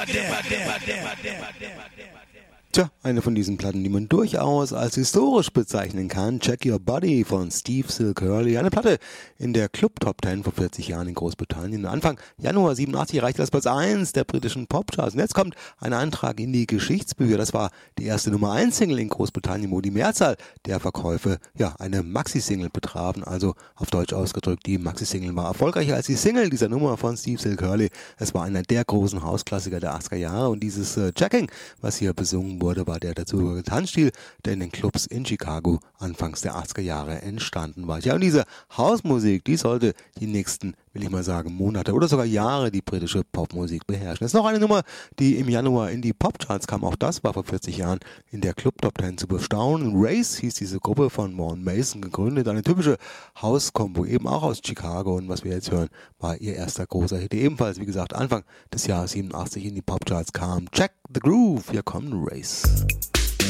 Tja, eine von diesen Platten, die man durchaus als historisch bezeichnen kann. Check Your Body von Steve Silk Hurley. Eine Platte in der Club Top 10 vor 40 Jahren in Großbritannien. Anfang Januar 87 erreichte das Platz 1 der britischen Popcharts. Und jetzt kommt ein Eintrag in die Geschichtsbücher. Das war die erste Nummer 1 Single in Großbritannien, wo die Mehrzahl der Verkäufe eine Maxi-Single betrafen. Also auf Deutsch ausgedrückt, die Maxi-Single war erfolgreicher als die Single dieser Nummer von Steve Silk Hurley. Es war einer der großen Hausklassiker der 80er Jahre. Und dieses Jacking, was hier besungen wurde, war der dazugehörige Tanzstil, der in den Clubs in Chicago anfangs der 80er Jahre entstanden war. Ja, und diese Hausmusik, die sollte die nächsten, will ich mal sagen, Monate oder sogar Jahre die britische Popmusik beherrschen. Das ist noch eine Nummer, die im Januar in die Popcharts kam. Auch das war vor 40 Jahren in der Club Top 10 zu bestaunen. Race hieß diese Gruppe von Vaughn Mason gegründet. Eine typische Hauskombo, eben auch aus Chicago. Und was wir jetzt hören, war ihr erster großer Hit, der ebenfalls, wie gesagt, Anfang des Jahres 87 in die Popcharts kam. Check the Groove, hier kommt Race.